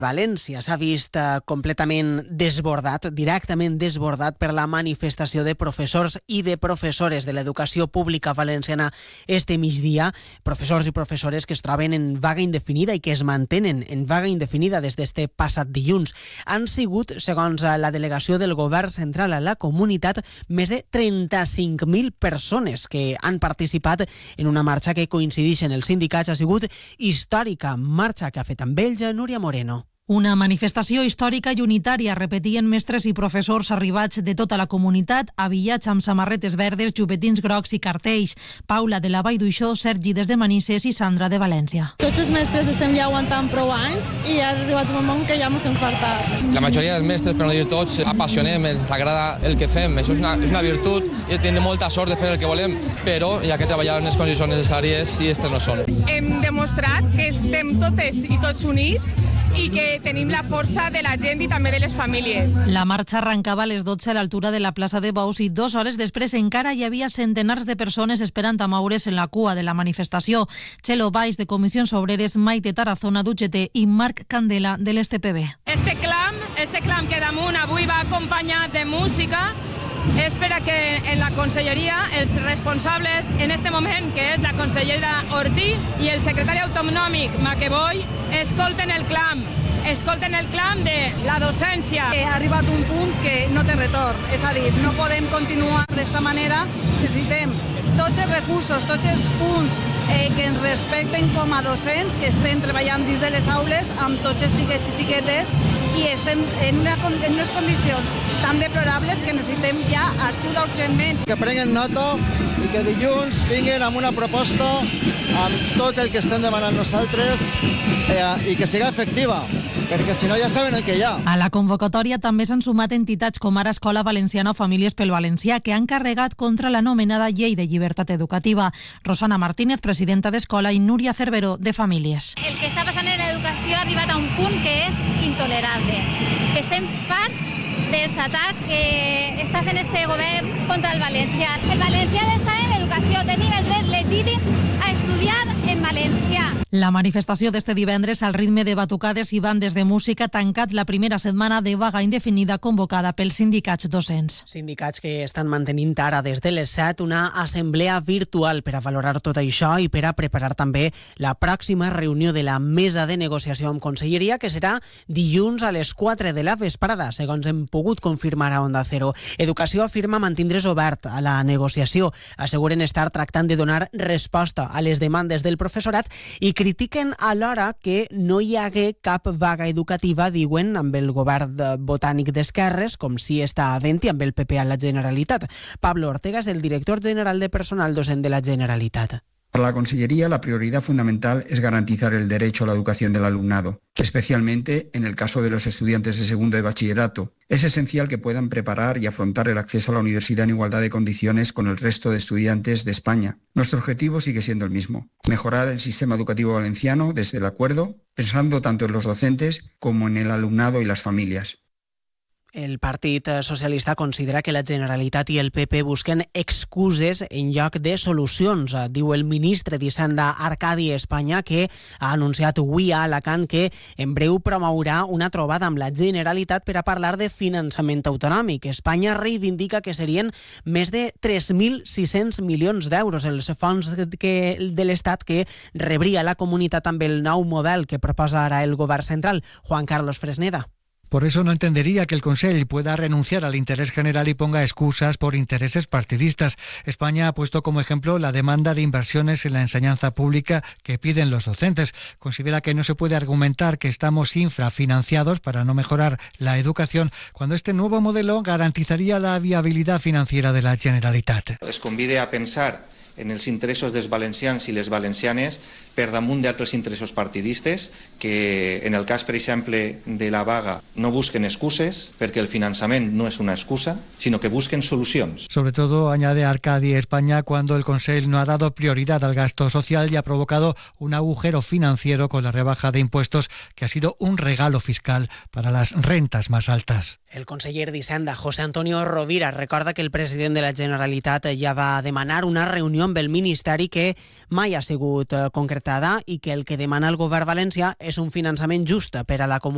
València s'ha vist completament desbordat, directament desbordat per la manifestació de professors i de professores de l'educació pública valenciana este migdia, professors i professores que es troben en vaga indefinida i que es mantenen en vaga indefinida des d'este passat dilluns. Han sigut, segons la delegació del govern central a la comunitat, més de 35.000 persones que han participat en una marxa que coincideix en els sindicats. Ha sigut històrica, marxa que ha fet amb ells Núria Moreno. Una manifestació històrica i unitària, repetien mestres i professors arribats de tota la comunitat, avillats amb samarretes verdes, jupetins grocs i cartells. Paula de la Vall d'Uixó, Sergi des de Manises i Sandra de València. Tots els mestres estem ja aguantant prou anys i ha arribat un moment que ja ens hem fartat. La majoria dels mestres, per no dir tots, apassionem, ens agrada el que fem. Això és una virtut i tenim molta sort de fer el que volem, però hi ha que treballar en les condicions necessàries i aquestes no són. Hem demostrat que estem totes i tots units i que tenim la força de la gent i també de les famílies. La marxa arrencava a les 12 a l'altura de la plaça de Bous i 2 hores després encara hi havia centenars de persones esperant a moure's en la cua de la manifestació. Txelo Baix, de Comissions Obreres, Maite Tarazona, d'UGT i Marc Candela, de l'STPB. Este clam que damunt avui va acompanyat de música és per a que en la conselleria els responsables en este moment, que és la consellera Ortí i el secretari autonòmic Maqueboy, escolten el clam de la docència. Ha arribat un punt que no té retorn, és a dir, no podem continuar d'esta manera, necessitem tots els recursos, tots els punts que ens respecten com a docents, que estem treballant dins de les aules amb tots els xiquets i xiquetes i estem en unes condicions tan deplorables que necessitem ja ajuda urgentment. Que prenguen nota i que dilluns vinguin amb una proposta amb tot el que estem demanant nosaltres i que siga efectiva, perquè si no ja saben el que hi ha. A la convocatòria també s'han sumat entitats com ara Escola Valenciana o Famílies pel Valencià, que han carregat contra l'anomenada Llei de Llibertat Educativa. Rosana Martínez, presidenta d'Escola, i Núria Cerveró, de Famílies. El que està passant en l'educació ha arribat a un punt que és intolerable. Estem farts dels atacs que està fent este govern contra el valencià. El valencià ha d'estar en l'educació, tenim el dret legítim a estudiar en valencià. La manifestació d'este divendres al ritme de batucades i bandes de música ha tancat la primera setmana de vaga indefinida convocada pels sindicats docents. Sindicats que estan mantenint ara des de les 7 una assemblea virtual per a valorar tot això i per a preparar també la pròxima reunió de la mesa de negociació amb Conselleria, que serà dilluns a les 4 de la vesprada, segons hem pogut confirmar a Onda Cero. Educació afirma mantindre's obert a la negociació. Asseguren estar tractant de donar resposta a les demandes del professorat i critiquen alhora que no hi hagué cap vaga educativa, diuen, amb el govern botànic d'esquerres, com si està havent-hi amb el PP a la Generalitat. Pablo Ortega és el director general de personal docent de la Generalitat. Para la Consellería, la prioridad fundamental es garantizar el derecho a la educación del alumnado, especialmente en el caso de los estudiantes de segundo de bachillerato. Es esencial que puedan preparar y afrontar el acceso a la universidad en igualdad de condiciones con el resto de estudiantes de España. Nuestro objetivo sigue siendo el mismo: mejorar el sistema educativo valenciano desde el acuerdo, pensando tanto en los docentes como en el alumnado y las familias. El Partit Socialista considera que la Generalitat i el PP busquen excuses en lloc de solucions. Diu el ministre d'Hisenda Arcadi Espanya, que ha anunciat avui a Alacant que en breu promourà una trobada amb la Generalitat per a parlar de finançament autonòmic. Espanya reivindica que serien més de 3.600 milions d'euros els fons de l'Estat que rebria la comunitat amb el nou model que proposa ara el govern central. Juan Carlos Fresneda. Por eso no entendería que el Consell pueda renunciar al interés general y ponga excusas por intereses partidistas. España ha puesto como ejemplo la demanda de inversiones en la enseñanza pública que piden los docentes. Considera que no se puede argumentar que estamos infrafinanciados para no mejorar la educación, cuando este nuevo modelo garantizaría la viabilidad financiera de la Generalitat. Es convide a pensar en els interessos dels valencians i les valencianes per damunt d'altres interessos partidistes que, en el cas, per exemple, de la vaga, no busquen excuses, perquè el finançament no és una excusa, sino que busquen solucions. Sobre todo, añade Arcadi España, cuando el Consell no ha dado prioridad al gasto social y ha provocado un agujero financiero con la rebaja de impuestos que ha sido un regalo fiscal para las rentas más altas. El conseller d'Hisenda, José Antonio Rovira, recorda que el president de la Generalitat ja va demanar una reunió amb el Ministeri que mai ha sigut concretada i que el que demana el govern valencià és un finançament just per a la comunitat